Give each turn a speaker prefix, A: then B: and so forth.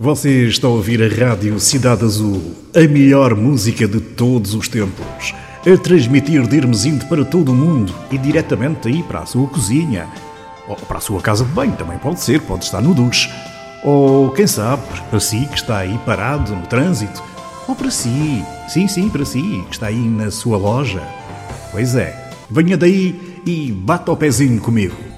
A: Você está a ouvir a Rádio Cidade Azul, a melhor música de todos os tempos, a transmitir de Hermesinde para todo o mundo e diretamente aí para a sua cozinha, ou para a sua casa de banho, também pode ser, pode estar no duche, ou quem sabe, para si que está aí parado no trânsito, ou para si, sim, para si, que está aí na sua loja. Pois é, venha daí e bata o pezinho comigo.